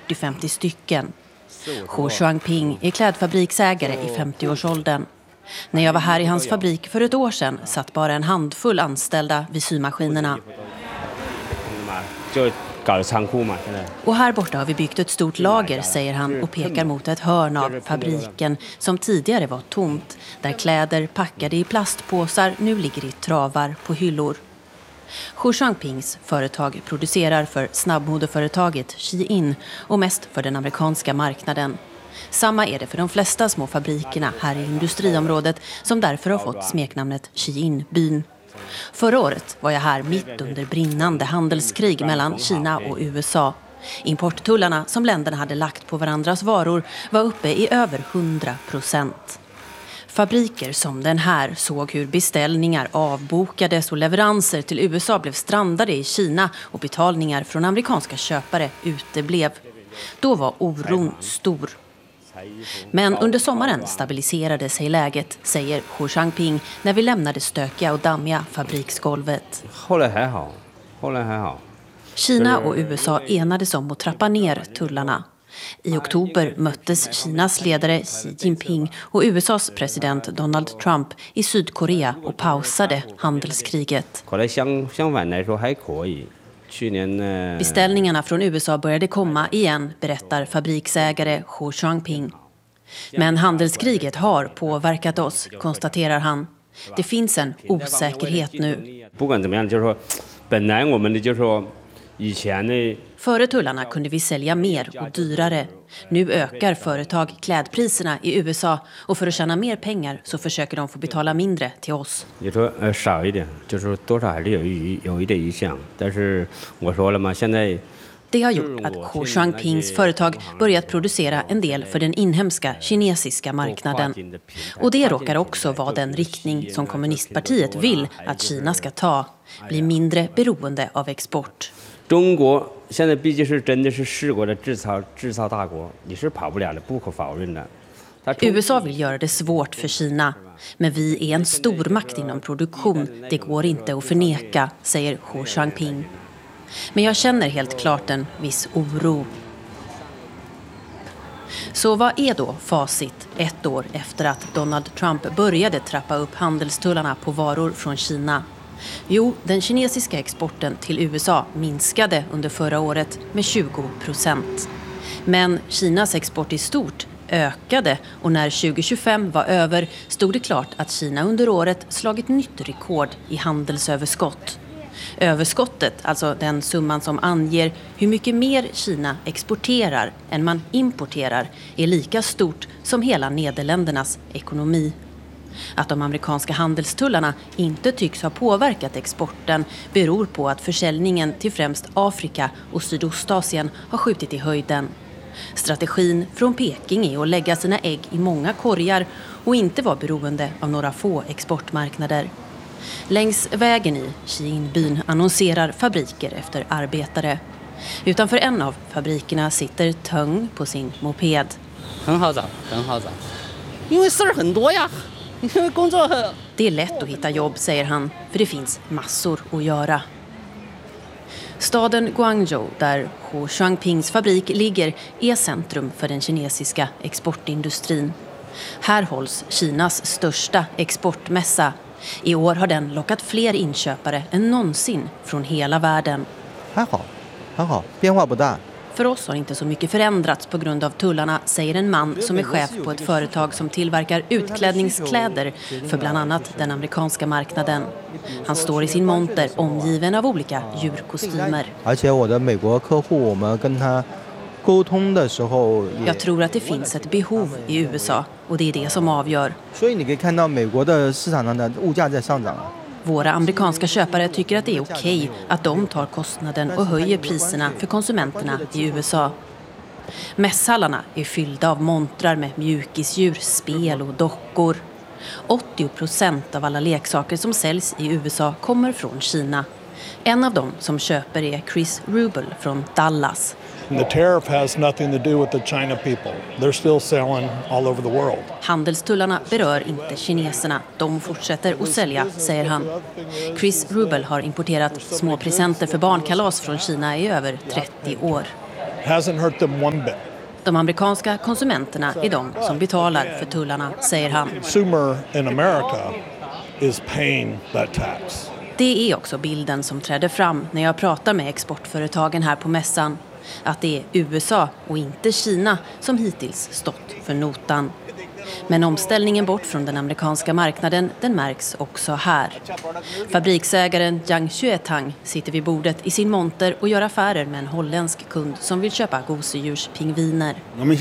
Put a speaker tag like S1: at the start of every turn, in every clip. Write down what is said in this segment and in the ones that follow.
S1: 40-50 stycken. Hu Shuangping är klädfabriksägare i 50-årsåldern. När jag var här i hans fabrik för ett år sedan satt bara en handfull anställda vid symaskinerna. Och här borta har vi byggt ett stort lager, säger han och pekar mot ett hörn av fabriken som tidigare var tomt, där kläder packade i plastpåsar nu ligger i travar på hyllor. Hu Shuangpings företag producerar för snabbmodeföretaget Shein och mest för den amerikanska marknaden. Samma är det för de flesta små fabrikerna här i industriområdet som därför har fått smeknamnet Shein-byn. Förra året var jag här mitt under brinnande handelskrig mellan Kina och USA. Importtullarna som länderna hade lagt på varandras varor var uppe i över 100%. Fabriker som den här såg hur beställningar avbokades och leveranser till USA blev strandade i Kina och betalningar från amerikanska köpare uteblev. Då var oron stor. Men under sommaren stabiliserade sig läget, säger Hu Shuangping när vi lämnade stökiga och dammiga fabriksgolvet. Kina och USA enades om att trappa ner tullarna. I oktober möttes Kinas ledare Xi Jinping och USAs president Donald Trump i Sydkorea och pausade handelskriget. Beställningarna från USA började komma igen, berättar fabriksägare Hu Shuangping. Men handelskriget har påverkat oss, konstaterar han. Det finns en osäkerhet nu. Före tullarna kunde vi sälja mer och dyrare. Nu ökar företag klädpriserna i USA och för att tjäna mer pengar så försöker de få betala mindre till oss. Det har gjort att Hu Shuangpings företag börjat producera en del för den inhemska kinesiska marknaden. Och det råkar också vara den riktning som kommunistpartiet vill att Kina ska ta. Bli mindre beroende av export. USA vill göra det svårt för Kina. Men vi är en stormakt inom produktion. Det går inte att förneka, säger Hu Shuangping. Men jag känner helt klart en viss oro. Så vad är då facit ett år efter att Donald Trump började trappa upp handelstullarna på varor från Kina? Jo, den kinesiska exporten till USA minskade under förra året med 20%. Men Kinas export i stort ökade och när 2025 var över stod det klart att Kina under året slagit nytt rekord i handelsöverskott. Överskottet, alltså den summan som anger hur mycket mer Kina exporterar än man importerar, är lika stort som hela Nederländernas ekonomi. Att de amerikanska handelstullarna inte tycks ha påverkat exporten beror på att försäljningen till främst Afrika och Sydostasien har skjutit i höjden. Strategin från Peking är att lägga sina ägg i många korgar och inte vara beroende av några få exportmarknader. Längs vägen i Shein-byn annonserar fabriker efter arbetare. Utanför en av fabrikerna sitter Teng på sin moped. Det är lätt att hitta jobb, säger han, för det finns massor att göra. Staden Guangzhou, där Hu Shuangpings fabrik ligger, är centrum för den kinesiska exportindustrin. Här hålls Kinas största exportmässa. I år har den lockat fler inköpare än någonsin från hela världen. För oss har inte så mycket förändrats på grund av tullarna, säger en man som är chef på ett företag som tillverkar utklädningskläder för bland annat den amerikanska marknaden. Han står i sin monter omgiven av olika djurkostymer. Jag tror att det finns ett behov i USA och det är det som avgör. Våra amerikanska köpare tycker att det är okej att de tar kostnaden och höjer priserna för konsumenterna i USA. Mässhallarna är fyllda av montrar med mjukisdjur, spel och dockor. 80% av alla leksaker som säljs i USA kommer från Kina. En av dem som köper är Chris Rubel från Dallas.
S2: The tariff has nothing to do with the China people. They're still selling all over the world.
S1: Handelstullarna berör inte kineserna. De fortsätter att sälja, säger han. Chris Rubel har importerat små presenter för barnkalas från Kina i över 30 år.
S2: Hasn't hurt them one bit.
S1: De amerikanska konsumenterna är de som betalar för tullarna, säger han.
S2: Consumer in America is paying that tax.
S1: Det är också bilden som trädde fram när jag pratar med exportföretagen här på mässan. Att det är USA och inte Kina som hittills stått för notan. Men omställningen bort från den amerikanska marknaden, den märks också här. Fabriksägaren Jiang Xuetang sitter vid bordet i sin monter och gör affärer med en holländsk kund som vill köpa gosedjurspingviner.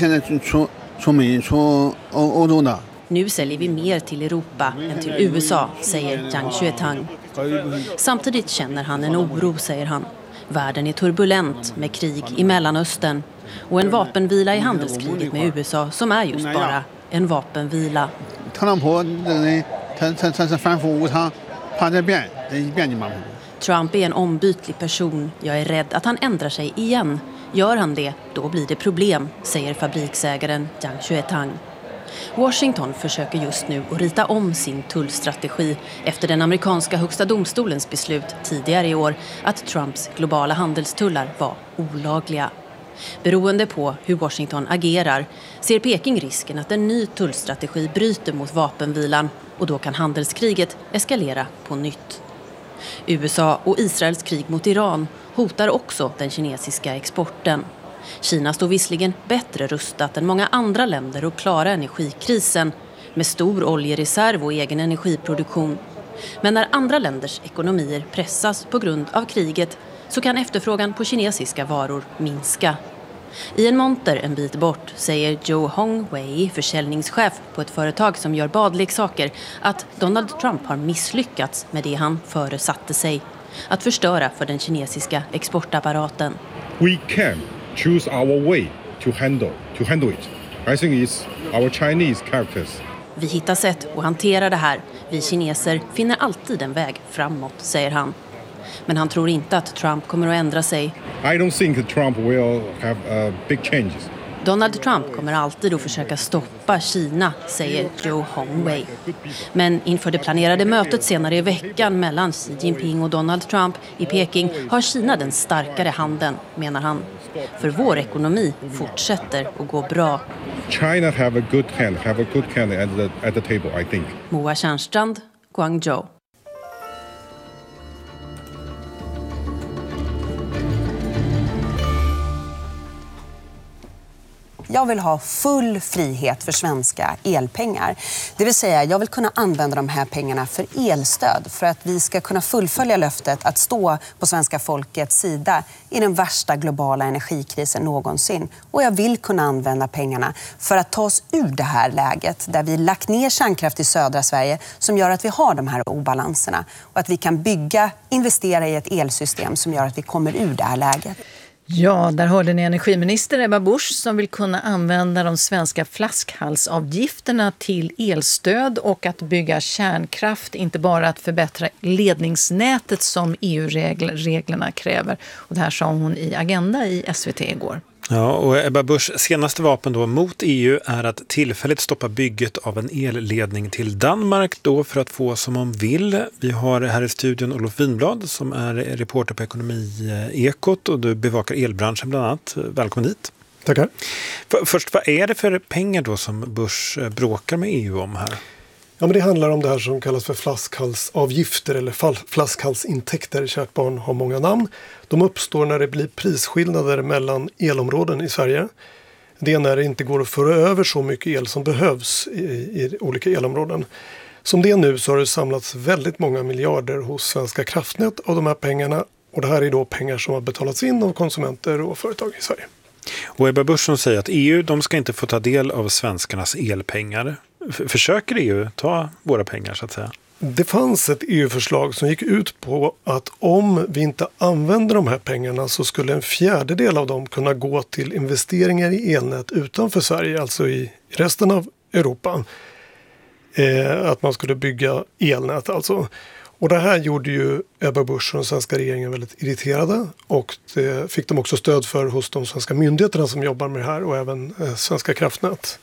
S1: Nu säljer vi mer till Europa än till USA, säger Jiang Xuetang. Samtidigt känner han en oro, säger han. Världen är turbulent med krig i Mellanöstern och en vapenvila i handelskriget med USA som är just bara en vapenvila. Trump är en ombytlig person. Jag är rädd att han ändrar sig igen. Gör han det, då blir det problem, säger fabriksägaren Jiang Xuetang. Washington försöker just nu att rita om sin tullstrategi efter den amerikanska högsta domstolens beslut tidigare i år att Trumps globala handelstullar var olagliga. Beroende på hur Washington agerar ser Peking risken att en ny tullstrategi bryter mot vapenvilan och då kan handelskriget eskalera på nytt. USA och Israels krig mot Iran hotar också den kinesiska exporten. Kina står visserligen bättre rustat än många andra länder att klara energikrisen med stor oljereserv och egen energiproduktion. Men när andra länders ekonomier pressas på grund av kriget så kan efterfrågan på kinesiska varor minska. I en monter en bit bort säger Joe Hongwei, försäljningschef på ett företag som gör badleksaker, att Donald Trump har misslyckats med det han föresatte sig. Att förstöra för den kinesiska exportapparaten.
S3: We can choose our way to handle it. I think it's our Chinese characters.
S1: Vi hittar sätt att hantera det här. Vi kineser finner alltid en väg framåt, säger han. Men han tror inte att Trump kommer att ändra sig.
S3: I don't think Trump will have big changes.
S1: Donald Trump kommer alltid att försöka stoppa Kina, säger Joe Hongwei. Men inför det planerade mötet senare i veckan mellan Xi Jinping och Donald Trump i Peking har Kina den starkare handen, menar han. För vår ekonomi fortsätter att gå bra.
S3: China have a good hand at the table, I think.
S1: Moa Tjärnstrand, Guangzhou.
S4: Jag vill ha full frihet för svenska elpengar. Det vill säga, jag vill kunna använda de här pengarna för elstöd för att vi ska kunna fullfölja löftet att stå på svenska folkets sida i den värsta globala energikrisen någonsin. Och jag vill kunna använda pengarna för att ta oss ur det här läget där vi lagt ner kärnkraft i södra Sverige som gör att vi har de här obalanserna och att vi kan investera i ett elsystem som gör att vi kommer ur det här läget.
S5: Ja, där hörde ni energiminister Ebba Busch som vill kunna använda de svenska flaskhalsavgifterna till elstöd och att bygga kärnkraft, inte bara att förbättra ledningsnätet som EU-reglerna kräver. Och det här sa hon i Agenda i SVT igår.
S6: Ja, och Ebba Buschs senaste vapen då mot EU är att tillfälligt stoppa bygget av en elledning till Danmark då för att få som man vill. Vi har här i studion Olof Winblad som är reporter på Ekonomi-ekot och du bevakar elbranschen bland annat. Välkommen hit.
S7: Tackar.
S6: Först, vad är det för pengar då som Busch bråkar med EU om här?
S7: Ja, men det handlar om det här som kallas för flaskhalsavgifter eller flaskhalsintäkter. Kärt barn har många namn. De uppstår när det blir prisskillnader mellan elområden i Sverige. Det är när det inte går att föra över så mycket el som behövs i olika elområden. Som det är nu så har det samlats väldigt många miljarder hos Svenska kraftnät av de här pengarna. Och det här är då pengar som har betalats in av konsumenter och företag i Sverige.
S6: Och Ebba Busch säger att EU de ska inte få ta del av svenskarnas elpengar. Försöker EU ta våra pengar så att säga?
S7: Det fanns ett EU-förslag som gick ut på att om vi inte använder de här pengarna så skulle en fjärdedel av dem kunna gå till investeringar i elnät utanför Sverige, alltså i resten av Europa. Att man skulle bygga elnät alltså. Och det här gjorde ju Ebba Busch och den svenska regeringen väldigt irriterade och det fick de också stöd för hos de svenska myndigheterna som jobbar med det här och även Svenska kraftnät.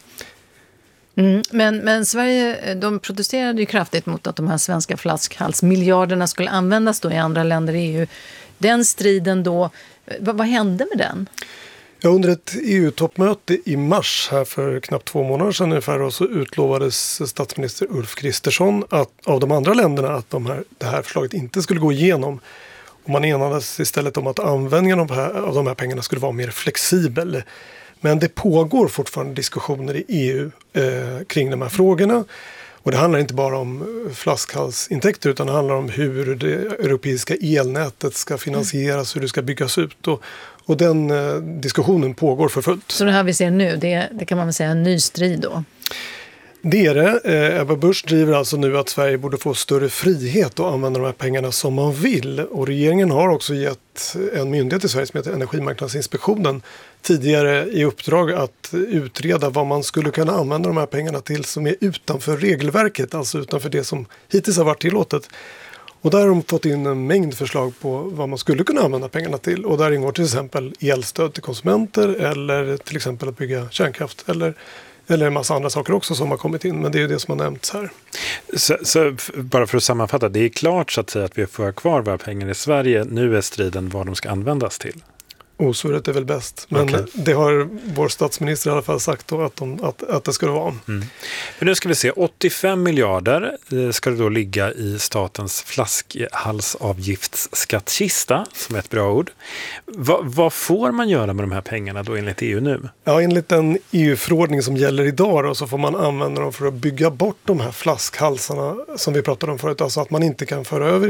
S5: Men Sverige, de protesterade ju kraftigt mot att de här svenska flaskhalsmiljarderna skulle användas då i andra länder i EU. Den striden då, vad hände med den?
S7: Ja, under ett EU-toppmöte i mars här för knappt 2 månader sedan ungefär så utlovades statsminister Ulf Kristersson av de andra länderna att det här förslaget inte skulle gå igenom. Och man enades istället om att användningen av de här pengarna skulle vara mer flexibel. Men det pågår fortfarande diskussioner i EU kring de här frågorna. Och det handlar inte bara om flaskhalsintäkter utan det handlar om hur det europeiska elnätet ska finansieras, hur det ska byggas ut. Och den diskussionen pågår för fullt.
S5: Så det här vi ser nu, det kan man väl säga en ny strid då?
S7: Det är det. Ebba Busch driver alltså nu att Sverige borde få större frihet att använda de här pengarna som man vill. Och regeringen har också gett en myndighet i Sverige som heter Energimarknadsinspektionen tidigare i uppdrag att utreda vad man skulle kunna använda de här pengarna till som är utanför regelverket, alltså utanför det som hittills har varit tillåtet. Och där har de fått in en mängd förslag på vad man skulle kunna använda pengarna till. Och där ingår till exempel elstöd till konsumenter eller till exempel att bygga kärnkraft eller en massa andra saker också som har kommit in. Men det är det som har nämnts här.
S6: Så bara för att sammanfatta, det är klart så att säga att vi får kvar våra pengar i Sverige. Nu är striden vad de ska användas till.
S7: Osvuret är väl bäst. Men det har vår statsminister i alla fall sagt då att det skulle vara.
S6: Men nu ska vi se, 85 miljarder ska det då ligga i statens flaskhalsavgiftsskattkista, som är ett bra ord. Vad får man göra med de här pengarna då enligt EU nu?
S7: Ja, enligt den EU-förordning som gäller idag då, så får man använda dem för att bygga bort de här flaskhalsarna som vi pratade om förut. Alltså att man inte kan föra över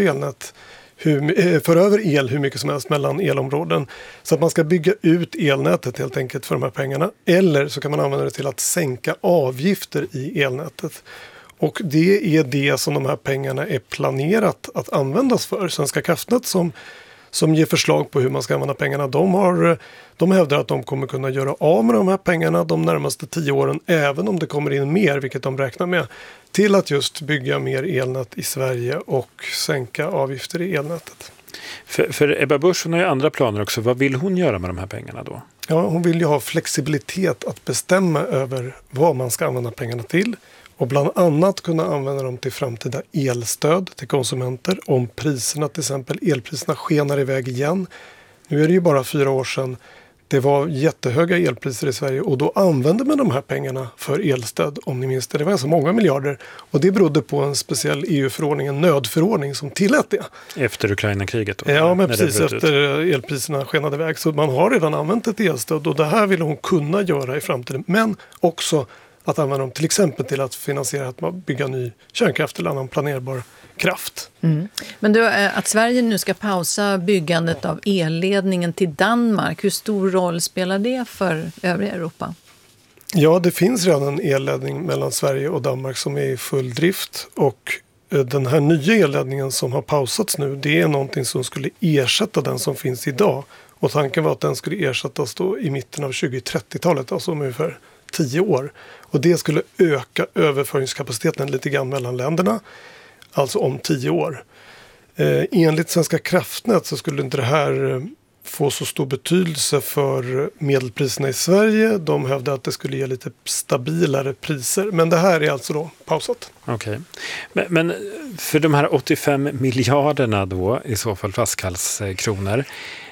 S7: el hur mycket som helst mellan elområden. Så att man ska bygga ut elnätet helt enkelt för de här pengarna. Eller så kan man använda det till att sänka avgifter i elnätet. Och det är det som de här pengarna är planerat att användas för. Svenska kraftnät som ger förslag på hur man ska använda pengarna. De hävdar att de kommer kunna göra av med de här pengarna de närmaste 10 åren. Även om det kommer in mer, vilket de räknar med. Till att just bygga mer elnät i Sverige och sänka avgifter i elnätet.
S6: För Ebba Busch, hon har ju andra planer också. Vad vill hon göra med de här pengarna då?
S7: Ja, hon vill ju ha flexibilitet att bestämma över vad man ska använda pengarna till. Och bland annat kunna använda dem till framtida elstöd till konsumenter. Om priserna, till exempel elpriserna, skenar iväg igen. Nu är det ju bara 4 år sedan det var jättehöga elpriser i Sverige och då använde man de här pengarna för elstöd, om ni minns det. Det var så många miljarder och det berodde på en speciell EU-förordning, en nödförordning som tillät det.
S6: Efter Ukraina-kriget då?
S7: Ja, men precis efter elpriserna skenade iväg. Så man har redan använt ett elstöd och det här vill hon kunna göra i framtiden. Men också att använda dem till exempel till att finansiera att man bygger ny kärnkraft eller annan planerbar kraft.
S5: Men att Sverige nu ska pausa byggandet av elledningen till Danmark, hur stor roll spelar det för övriga Europa?
S7: Ja, det finns redan en elledning mellan Sverige och Danmark som är i full drift och den här nya elledningen som har pausats nu, det är någonting som skulle ersätta den som finns idag. Och tanken var att den skulle ersättas då i mitten av 2030-talet, alltså om ungefär 10 år. Och det skulle öka överföringskapaciteten lite grann mellan länderna, alltså om 10 år. Enligt Svenska kraftnät så skulle inte det här få så stor betydelse för medelpriserna i Sverige. De hävdar att det skulle ge lite stabilare priser. Men det här är alltså då pausat.
S6: Okej. Men för de här 85 miljarderna då, i så fall flaskhalskronor,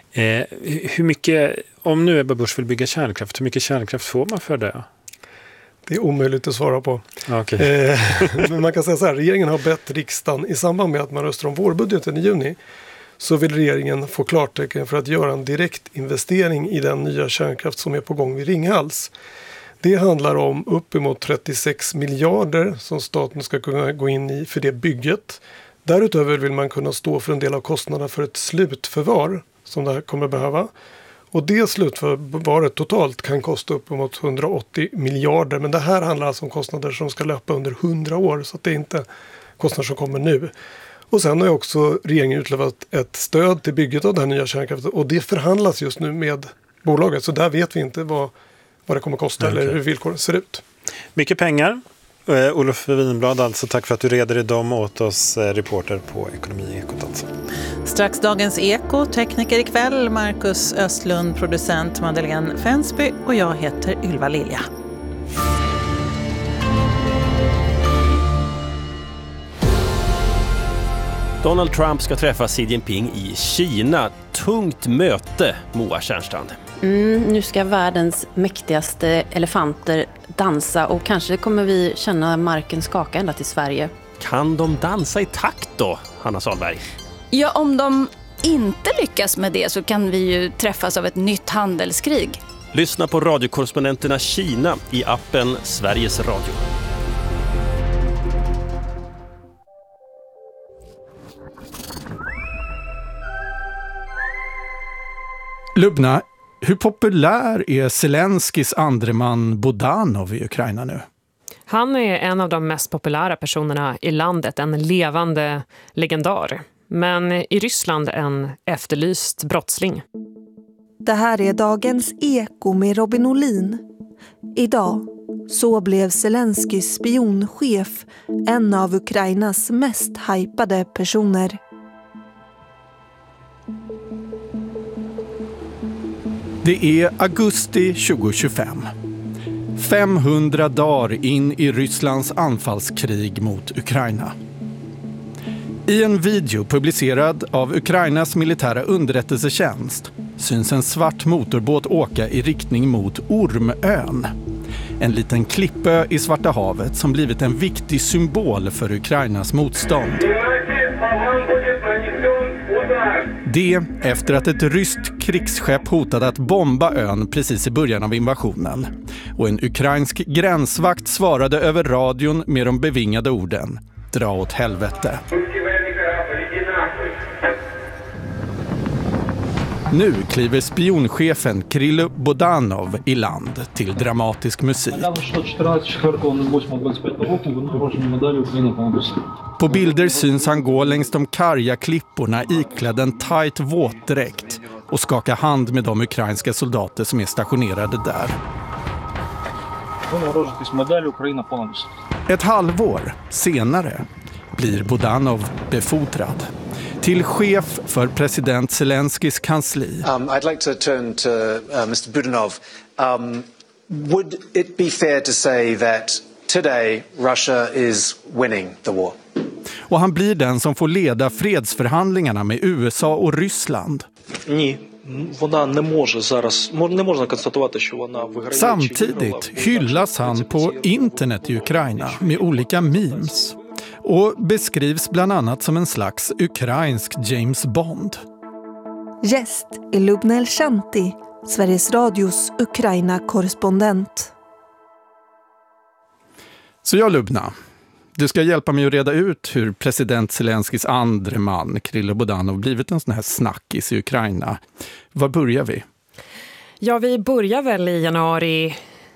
S6: hur mycket, om nu Ebba Busch vill bygga kärnkraft, hur mycket kärnkraft får man för det?
S7: Det är omöjligt att svara på.
S6: Okay.
S7: Men man kan säga så här, regeringen har bett riksdagen i samband med att man röstar om vårbudgeten i juni, så vill regeringen få klartecken för att göra en direkt investering i den nya kärnkraft som är på gång vid Ringhals. Det handlar om uppemot 36 miljarder som staten ska kunna gå in i för det bygget. Därutöver vill man kunna stå för en del av kostnaderna för ett slutförvar som det här kommer behöva. Och det slutförvaret totalt kan kosta uppemot 180 miljarder. Men det här handlar alltså om kostnader som ska löpa under 100 år. Så att det är inte kostnader som kommer nu. Och sen har också regeringen utlovat ett stöd till bygget av den här nya kärnkraften. Och det förhandlas just nu med bolaget. Så där vet vi inte vad det kommer kosta eller hur villkoren ser ut.
S6: Mycket pengar. Olof Winblad, alltså tack för att du reder dem åt oss, reporter på Ekonomiekot alltså.
S8: Strax dagens Eko, tekniker ikväll, Marcus Östlund, producent Madeleine Fensby och jag heter Ylva Lilja.
S9: Donald Trump ska träffa Xi Jinping i Kina. Tungt möte, Moa Tjärnstrand.
S1: Nu ska världens mäktigaste elefanter dansa och kanske kommer vi känna marken skaka ända till Sverige.
S9: Kan de dansa i takt då, Hanna Salberg?
S10: Ja, om de inte lyckas med det så kan vi ju träffas av ett nytt handelskrig.
S9: Lyssna på radiokorrespondenterna Kina i appen Sveriges Radio.
S11: Lubna, hur populär är Zelenskis andre man Budanov i Ukraina nu?
S12: Han är en av de mest populära personerna i landet, en levande legendar. Men i Ryssland en efterlyst brottsling.
S13: Det här är dagens Eko med Robin Olin. Idag så blev Zelenskis spionchef en av Ukrainas mest hypade personer.
S11: Det är augusti 2025. 500 dagar in i Rysslands anfallskrig mot Ukraina. I en video publicerad av Ukrainas militära underrättelsetjänst syns en svart motorbåt åka i riktning mot Ormön. En liten klippö i Svarta havet som blivit en viktig symbol för Ukrainas motstånd. Det efter att ett ryskt krigsskepp hotade att bomba ön precis i början av invasionen. Och en ukrainsk gränsvakt svarade över radion med de bevingade orden: dra åt helvete. Nu kliver spionchefen Kirill Budanov i land till dramatisk musik. På bilder syns han gå längs de karga klipporna iklädd en tajt våtdräkt och skaka hand med de ukrainska soldater som är stationerade där. Ett halvår senare blir Budanov befordrad till chef för president Zelenskis kansli.
S14: I'd like to turn to Mr. Budanov. Would it be fair to say that today Russia is winning the war?
S11: Och han blir den som får leda fredsförhandlingarna med USA och Ryssland. Samtidigt hyllas han på internet i Ukraina med olika memes och beskrivs bland annat som en slags ukrainsk James Bond.
S13: Gäst är Lubna Elshanti, Sveriges Radios Ukraina-korrespondent.
S11: Så jag, Lubna, du ska hjälpa mig att reda ut hur president Zelenskis andre man, Kirill Budanov, blivit en sån här snackis i Ukraina. Var börjar vi?
S12: Ja, vi börjar väl i januari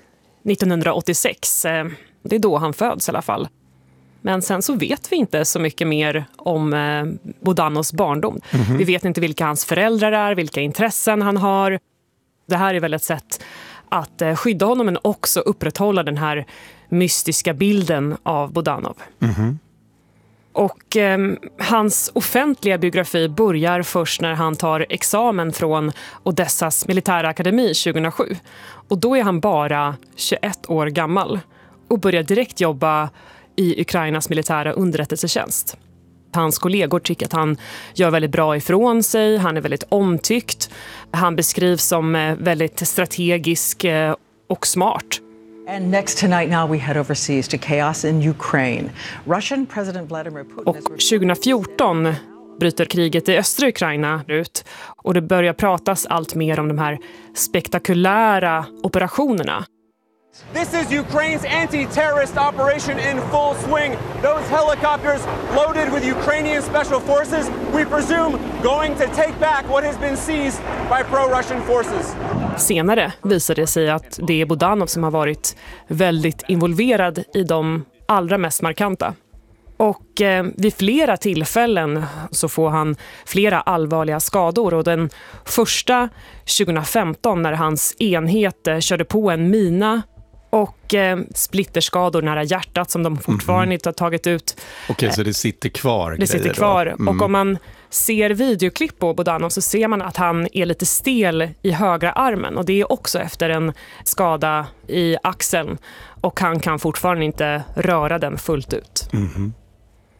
S12: 1986. Det är då han föds i alla fall. Men sen så vet vi inte så mycket mer om Budanovs barndom. Mm-hmm. Vi vet inte vilka hans föräldrar är, vilka intressen han har. Det här är väl ett sätt att skydda honom men också upprätthålla den här mystiska bilden av Budanov. Mm-hmm. Och hans offentliga biografi börjar först när han tar examen från Odessas militärakademi 2007. Och då är han bara 21 år gammal och börjar direkt jobba i Ukrainas militära underrättelsetjänst. Hans kollegor tycker att han gör väldigt bra ifrån sig, han är väldigt omtyckt. Han beskrivs som väldigt strategisk och smart.
S15: And next tonight now we head overseas to chaos in Ukraine. Russian President Vladimir Putin.
S12: Och 2014 bryter kriget i östra Ukraina ut och det börjar pratas allt mer om de här spektakulära operationerna.
S16: This is Ukraine's anti-terrorist operation in full swing. Those helicopters loaded with Ukrainian special forces, we presume going to take back what has been seized by pro-Russian forces.
S12: Senare visar det sig att det är Budanov som har varit väldigt involverad i de allra mest markanta. Och vid flera tillfällen så får han flera allvarliga skador. Och den första 2015 när hans enhet körde på en mina och splitterskador nära hjärtat som de fortfarande inte har tagit ut.
S11: Okej, så det sitter kvar.
S12: Det sitter kvar. Och om man ser videoklipp på Budanov så ser man att han är lite stel i högra armen. Och det är också efter en skada i axeln. Och han kan fortfarande inte röra den fullt ut. Mm-hmm.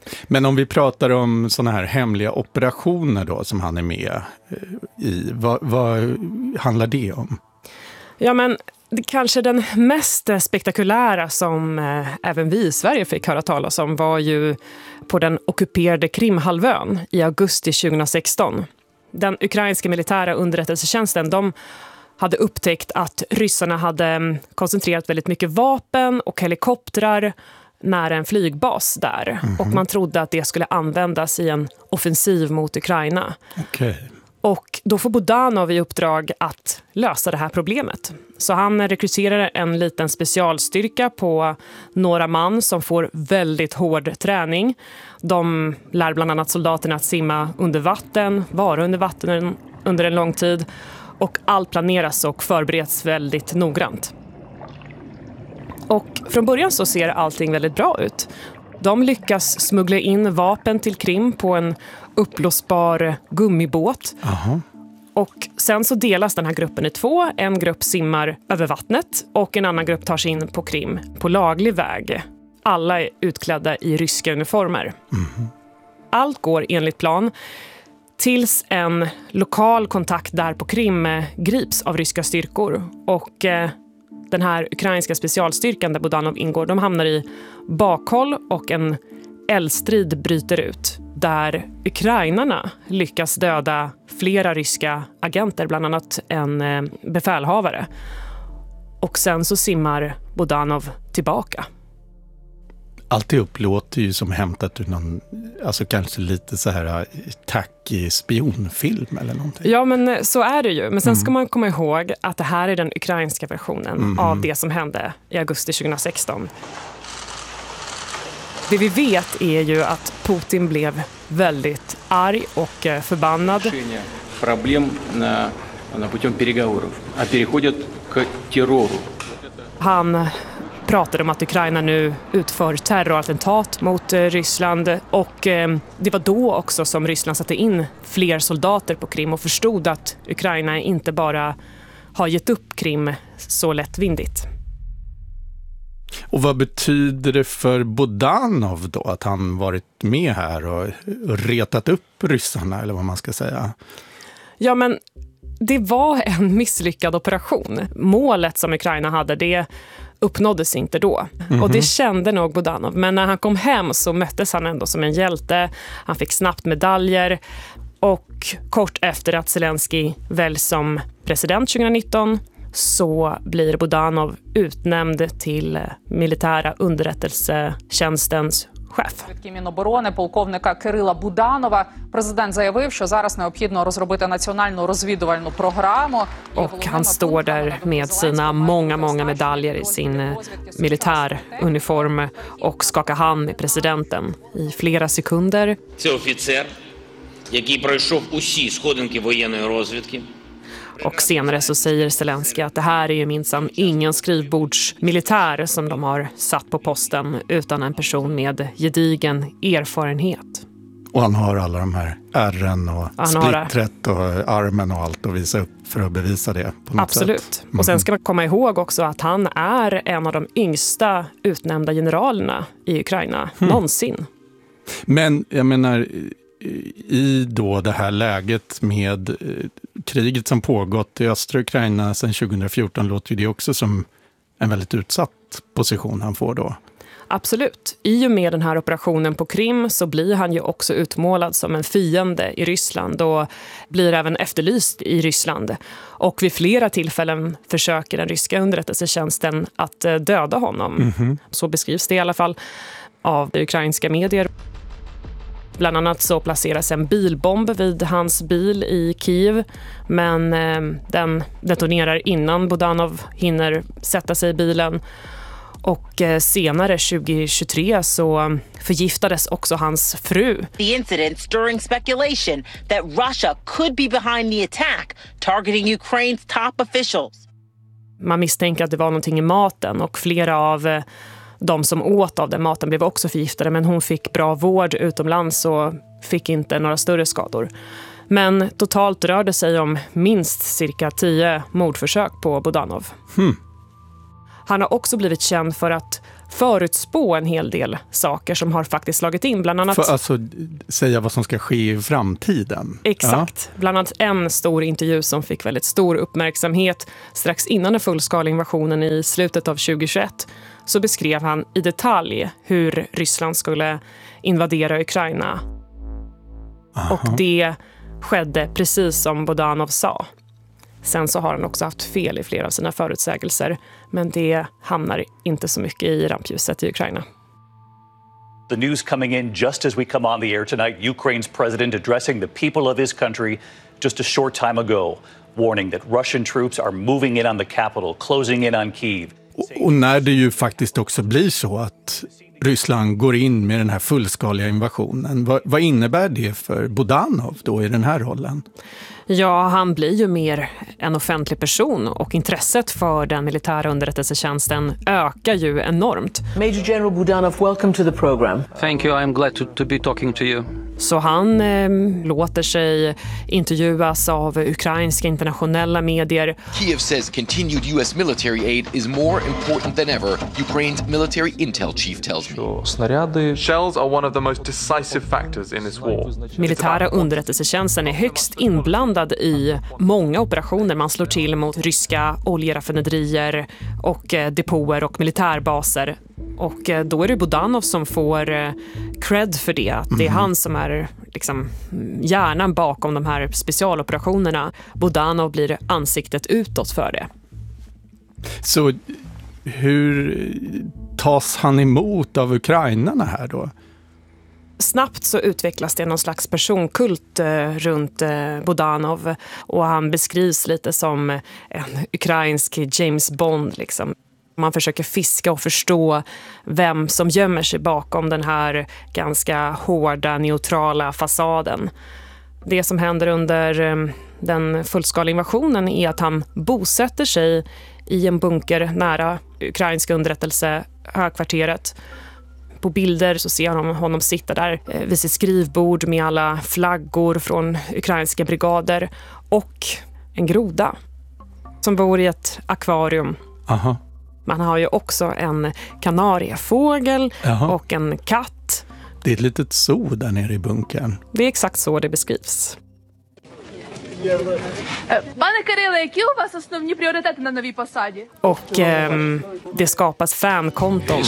S11: Men om vi pratar om såna här hemliga operationer då som han är med i, vad handlar det om?
S12: Ja, men kanske den mest spektakulära som även vi i Sverige fick höra talas om var ju på den ockuperade Krimhalvön i augusti 2016. Den ukrainska militära underrättelsetjänsten, de hade upptäckt att ryssarna hade koncentrerat väldigt mycket vapen och helikoptrar nära en flygbas där. Och man trodde att det skulle användas i en offensiv mot Ukraina.
S11: Okay.
S12: Och då får Budanov i uppdrag att lösa det här problemet. Så han rekryterar en liten specialstyrka på några man som får väldigt hård träning. De lär bland annat soldaterna att simma under vatten, vara under vatten under en lång tid. Och allt planeras och förbereds väldigt noggrant. Och från början så ser allting väldigt bra ut. De lyckas smuggla in vapen till Krim på en uppblåsbar gummibåt.
S11: Aha.
S12: Och sen så delas den här gruppen i två. En grupp simmar över vattnet och en annan grupp tar sig in på Krim på laglig väg. Alla är utklädda i ryska uniformer. Allt går enligt plan tills en lokal kontakt där på Krim grips av ryska styrkor. Och den här ukrainska specialstyrkan där Budanov ingår, de hamnar i bakhåll och en eldstrid bryter ut. Där ukrainarna lyckas döda flera ryska agenter, bland annat en befälhavare. Och sen så simmar Budanov tillbaka.
S11: Allt det upplåter ju som hämtat ur någon, alltså kanske lite så här tackig spionfilm eller någonting.
S12: Ja, men så är det ju. Men sen ska man komma ihåg att det här är den ukrainska versionen av det som hände i augusti 2016. Det vi vet är ju att Putin blev väldigt arg och förbannad.
S17: Problem на путем переговоров, а переходят к террору.
S12: Han pratade om att Ukraina nu utför terrorattentat mot Ryssland och det var då också som Ryssland satte in fler soldater på Krim och förstod att Ukraina inte bara har gett upp Krim så lättvindigt.
S11: Och vad betyder det för Budanov då att han varit med här och retat upp ryssarna eller vad man ska säga?
S12: Ja, men det var en misslyckad operation. Målet som Ukraina hade, det uppnåddes inte då. Och det kände nog Budanov. Men när han kom hem så möttes han ändå som en hjälte. Han fick snabbt medaljer. Och kort efter att Zelensky väljs som president 2019 så blir Budanov utnämnd till militära underrättelsetjänstens chef.
S18: Міноборони полковника Кирила Буданова президент заявив, що зараз необхідно розробити національну розвідувальну програму.
S12: Och han står där med sina många medaljer i sin militäruniform och skakar hand med presidenten i flera sekunder.
S19: Це офіцер, який пройшов усі сходинки воєнної розвідки.
S12: Och senare så säger Zelensky att det här är ju minsann ingen skrivbordsmilitär som de har satt på posten utan en person med gedigen erfarenhet.
S11: Och han har alla de här ärren och splittret och armen och allt att visa upp för att bevisa det på något
S12: Absolut.
S11: sätt.
S12: Och sen ska man komma ihåg också att han är en av de yngsta utnämnda generalerna i Ukraina någonsin.
S11: Men jag menar, i då det här läget med kriget som pågått i östra Ukraina sedan 2014 låter ju det också som en väldigt utsatt position han får då.
S12: Absolut. I och med den här operationen på Krim så blir han ju också utmålad som en fiende i Ryssland och blir även efterlyst i Ryssland. Och vid flera tillfällen försöker den ryska underrättelsetjänsten att döda honom. Så beskrivs det i alla fall av ukrainska medier. Bland annat så placeras en bilbomb vid hans bil i Kiev, men den detonerar innan Budanov hinner sätta sig i bilen. Och senare 2023 så förgiftades också hans fru.
S20: The incident stirring speculation that Russia could be behind the attack, targeting Ukraine's top officials.
S12: Man misstänker att det var någonting i maten och flera av de som åt av den maten blev också förgiftade, men hon fick bra vård utomlands och fick inte några större skador. Men totalt rör det sig om minst cirka 10 mordförsök på Budanov. Han har också blivit känd för att förutspå en hel del saker som har faktiskt slagit in. Bland annat...
S11: För alltså säga vad som ska ske i framtiden.
S12: Exakt. Ja. Bland annat en stor intervju som fick väldigt stor uppmärksamhet strax innan den fullskaliga invasionen i slutet av 2021. Så beskrev han i detalj hur Ryssland skulle invadera Ukraina. Aha. Och det skedde precis som Budanov sa. Sen så har han också haft fel i flera av sina förutsägelser, men det hamnar inte så mycket i rampljuset i Ukraina.
S21: The news coming in just as we come on the air tonight, Ukraine's president addressing the people of his country just a short time ago, warning that Russian troops are moving in on the capital, closing in on Kyiv.
S11: Och när det ju faktiskt också blir så att Ryssland går in med den här fullskaliga invasionen, vad innebär det för Budanov då i den här rollen?
S12: Ja, han blir ju mer en offentlig person och intresset för den militära underrättelsetjänsten ökar ju enormt.
S22: Major General Budanov, welcome to the program.
S23: Thank you, I'm glad to be talking to you.
S12: Så han låter sig intervjuas av ukrainska internationella medier.
S24: Kyiv says continued US military aid is more important than ever. Ukraine's military intel chief tells me.
S25: Shells are one of the most decisive factors in this war.
S12: Militära underrättelsetjänsten är högst inblandad i många operationer. Man slår till mot ryska oljeraffinaderier och depåer och militärbaser. Och då är det Budanov som får cred för det. Att det är han som är liksom hjärnan bakom de här specialoperationerna. Budanov blir ansiktet utåt för det.
S11: Så hur tas han emot av ukrainarna här då?
S12: Snabbt så utvecklas det någon slags personkult runt Budanov. Och han beskrivs lite som en ukrainsk James Bond liksom. Man försöker fiska och förstå vem som gömmer sig bakom den här ganska hårda, neutrala fasaden. Det som händer under den fullskaliga invasionen är att han bosätter sig i en bunker nära ukrainska underrättelsehögkvarteret. På bilder så ser man honom sitta där vid sitt skrivbord med alla flaggor från ukrainska brigader och en groda som bor i ett akvarium.
S11: Aha.
S12: Man har ju också en kanariefågel och en katt.
S11: Det är ett litet zoo där nere i bunkern.
S12: Det är exakt så det beskrivs.
S26: Пане Кириле, які у вас основні пріоритети на новій посаді?
S12: Och det skapas fankonton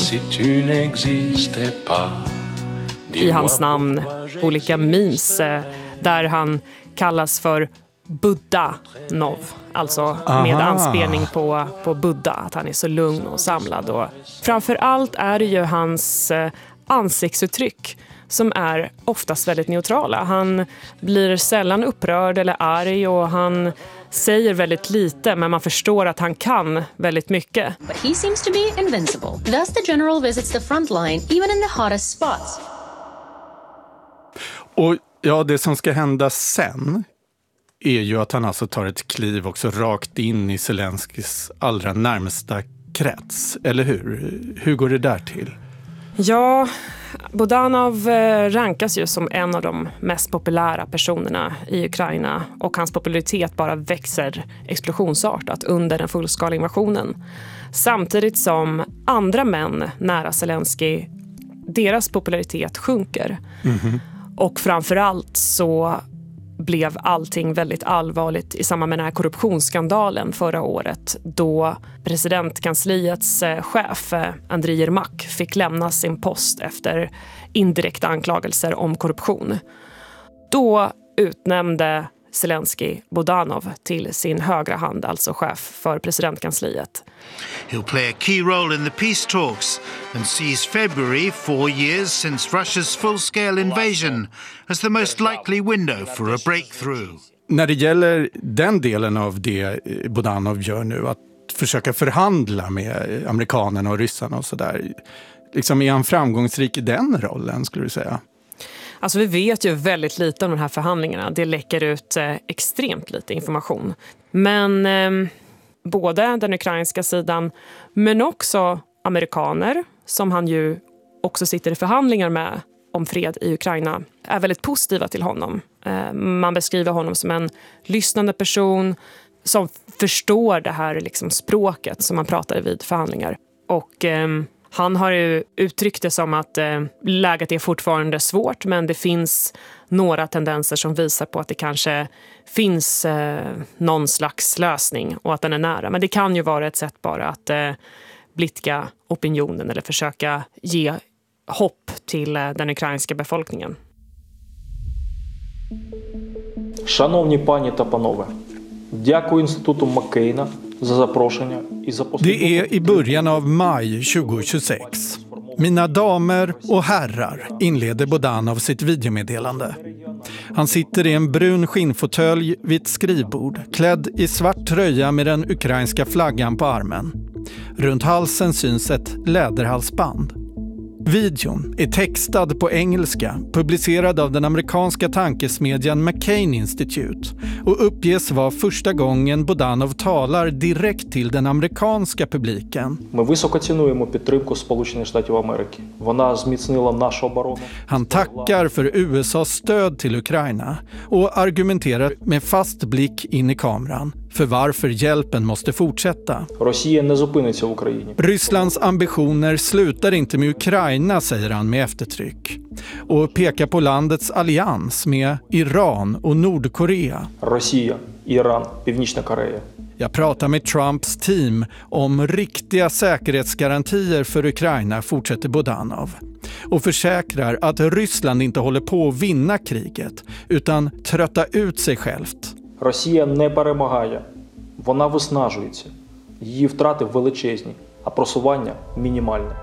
S12: i hans namn. Olika memes där han kallas för Budanov. Alltså med anspelning på Buddha. Att han är så lugn och samlad. Och framför allt är det ju hans ansiktsuttryck som är oftast väldigt neutrala. Han blir sällan upprörd eller arg och han säger väldigt lite, men man förstår att han kan väldigt mycket.
S27: But he seems to be invincible. Thus the general visits the front line even in the hottest spots.
S11: Och ja, det som ska hända sen är ju att han alltså tar ett kliv också rakt in i Zelenskys allra närmsta krets, eller hur? Hur går det där till?
S12: Ja, Budanov rankas ju som en av de mest populära personerna i Ukraina och hans popularitet bara växer explosionsartat under den fullskaliga invasionen. Samtidigt som andra män nära Zelensky, deras popularitet sjunker. Mm-hmm. Och framförallt så blev allting väldigt allvarligt i samband med den här korruptionsskandalen förra året då presidentkansliets chef Andriy Yermak fick lämna sin post efter indirekta anklagelser om korruption. Då utnämnde Zelensky Budanov till sin högra hand, alltså chef för presidentkansliet.
S28: He'll play a key role in the peace talks and sees February, 4 years since Russia's full-scale invasion, as the most likely window for a breakthrough.
S11: När det gäller den delen av det Budanov gör nu, att försöka förhandla med amerikanerna och ryssarna och sådär, liksom är han framgångsrik i den rollen skulle du säga?
S12: Alltså vi vet ju väldigt lite om de här förhandlingarna. Det läcker ut extremt lite information. Men både den ukrainska sidan men också amerikaner som han ju också sitter i förhandlingar med om fred i Ukraina är väldigt positiva till honom. Man beskriver honom som en lyssnande person som förstår det här liksom språket som man pratar vid förhandlingar. Och Han har ju uttryckt det som att läget är fortfarande svårt, men det finns några tendenser som visar på att det kanske finns någon slags lösning och att den är nära. Men det kan ju vara ett sätt bara att blidka opinionen eller försöka ge hopp till den ukrainska befolkningen.
S1: Шановні пані та панове, дякую Інституту Маккейна за запрошення і за
S11: Det är i början av maj 2026. Mina damer och herrar, inleder Budanov sitt videomeddelande. Han sitter i en brun skinnfåtölj vid ett skrivbord, klädd i svart tröja med den ukrainska flaggan på armen. Runt halsen syns ett läderhalsband. Videon är textad på engelska, publicerad av den amerikanska tankesmedjan McCain Institute och uppges vara första gången Budanov talar direkt till den amerikanska publiken.
S1: Ми високо цінуємо підтримку Сполучених Штатів Америки. Вона зміцнила нашу оборону.
S11: Han tackar för USAs stöd till Ukraina och argumenterar med fast blick in i kameran för varför hjälpen måste fortsätta.
S1: Росія не зупиниться в Україні.
S11: Rysslands ambitioner slutar inte med Ukraina, säger han med eftertryck. Och pekar på landets allians med Iran och Nordkorea.
S1: Росія, Іран, Північна Корея.
S11: Jag pratar med Trumps team om riktiga säkerhetsgarantier för Ukraina, fortsätter Budanov. Och försäkrar att Ryssland inte håller på att vinna kriget utan trötta ut sig självt.
S1: Росія не перемагає. Вона виснажується. Її втрати величезні, а просування мінімальне.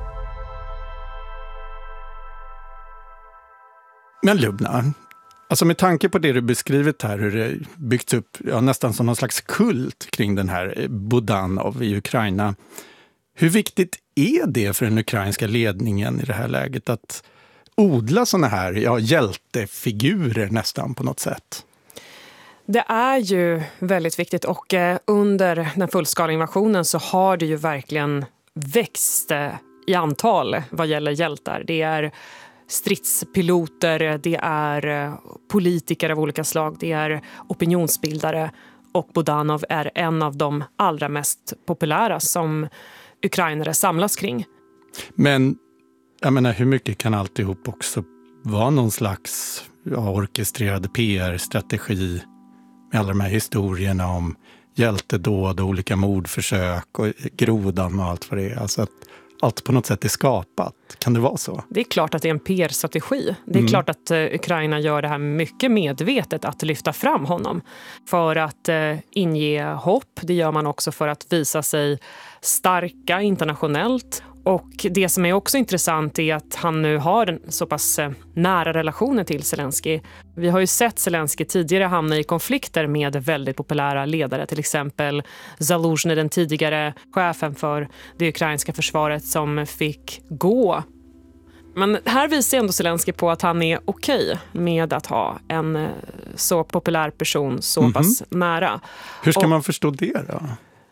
S11: Men Lubna, alltså med tanke på det du beskrivit här, hur det byggts upp nästan som någon slags kult kring den här Budanov i Ukraina. Hur viktigt är det för den ukrainska ledningen i det här läget att odla såna här hjältefigurer nästan på något sätt?
S12: Det är ju väldigt viktigt och under den fullskaliga invasionen så har det ju verkligen växt i antal vad gäller hjältar. Det är stridspiloter, det är politiker av olika slag, det är opinionsbildare och Budanov är en av de allra mest populära som ukrainare samlas kring.
S11: Men jag menar, hur mycket kan alltihop också vara någon slags orkestrerad PR-strategi med alla de här historierna om hjältedåd och olika mordförsök och grodan och allt vad det är. Alltså att allt på något sätt är skapat. Kan det vara så?
S12: Det är klart att det är en PR-strategi. Det är klart att Ukraina gör det här mycket medvetet att lyfta fram honom. För att inge hopp. Det gör man också för att visa sig starka internationellt. Och det som är också intressant är att han nu har en så pass nära relationer till Zelensky. Vi har ju sett Zelensky tidigare hamna i konflikter med väldigt populära ledare. Till exempel Zaluzhny, den tidigare chefen för det ukrainska försvaret, som fick gå. Men här visar ändå Zelensky på att han är okej med att ha en så populär person så pass nära.
S11: Hur ska man förstå det då?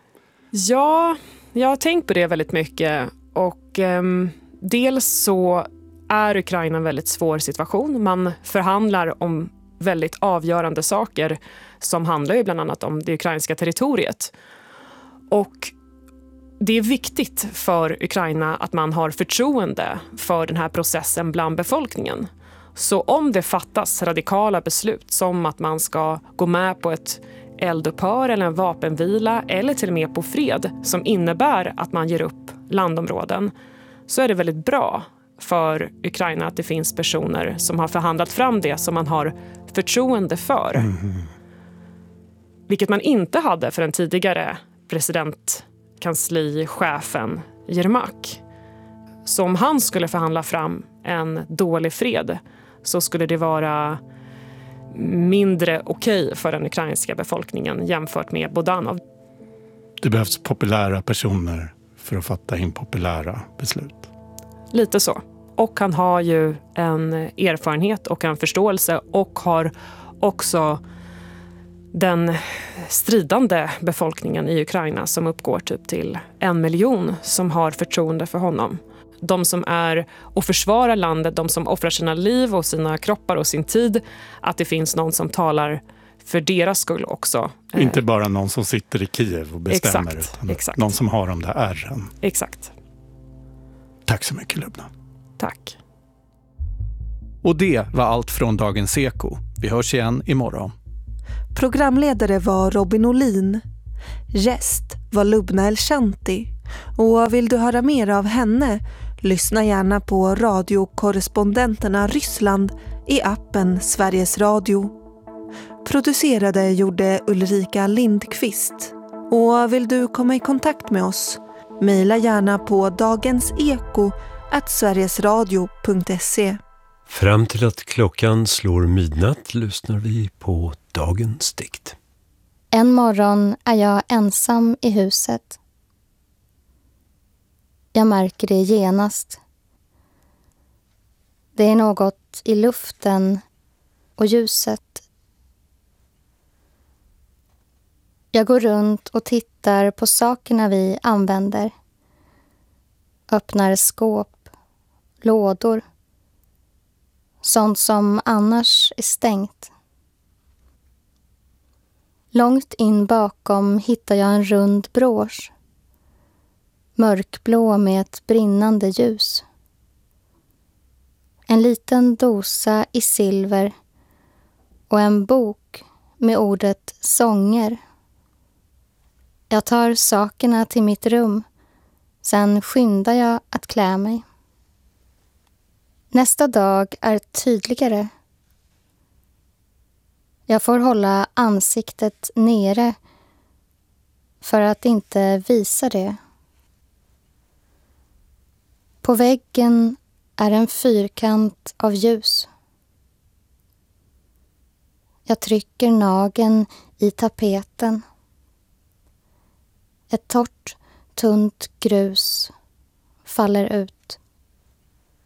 S12: Ja, jag har tänkt på det väldigt mycket. Och dels så är Ukraina en väldigt svår situation. Man förhandlar om väldigt avgörande saker som handlar ju bland annat om det ukrainska territoriet. Och det är viktigt för Ukraina att man har förtroende för den här processen bland befolkningen. Så om det fattas radikala beslut som att man ska gå med på ett eldupphör eller en vapenvila eller till och med på fred som innebär att man ger upp landområden, så är det väldigt bra för Ukraina att det finns personer som har förhandlat fram det som man har förtroende för. Vilket man inte hade för den tidigare presidentkanslichefen Yermak. Så om han skulle förhandla fram en dålig fred så skulle det vara mindre okej för den ukrainska befolkningen jämfört med Budanov.
S11: Det behövs populära personer för att fatta impopulära beslut.
S12: Lite så. Och han har ju en erfarenhet och en förståelse och har också den stridande befolkningen i Ukraina som uppgår typ till 1 miljon som har förtroende för honom. De som är och försvarar landet, de som offrar sina liv och sina kroppar och sin tid, att det finns någon som talar för deras skull också.
S11: Inte bara någon som sitter i Kiev och bestämmer,
S12: exakt,
S11: utan
S12: exakt.
S11: Någon som har de där ärren.
S12: Exakt.
S11: Tack så mycket, Lubna.
S12: Tack.
S11: Och det var allt från Dagens Eko. Vi hörs igen imorgon.
S13: Programledare var Robin Olin. Gäst var Lubna El-Shanti. Och vill du höra mer av henne, lyssna gärna på radiokorrespondenterna Ryssland i appen Sveriges Radio. Producerade gjorde Ulrika Lindqvist. Och vill du komma i kontakt med oss, mejla gärna på dagenseko@sverigesradio.se.
S2: Fram till att klockan slår midnatt lyssnar vi på dagens dikt.
S3: En morgon är jag ensam i huset. Jag märker det genast. Det är något i luften och ljuset. Jag går runt och tittar på sakerna vi använder. Öppnar skåp, lådor. Sånt som annars är stängt. Långt in bakom hittar jag en rund brosch. Mörkblå med ett brinnande ljus. En liten dosa i silver och en bok med ordet sånger. Jag tar sakerna till mitt rum. Sen skyndar jag att klä mig. Nästa dag är tydligare. Jag får hålla ansiktet nere för att inte visa det. På väggen är en fyrkant av ljus. Jag trycker nageln i tapeten. Ett torrt, tunt grus faller ut.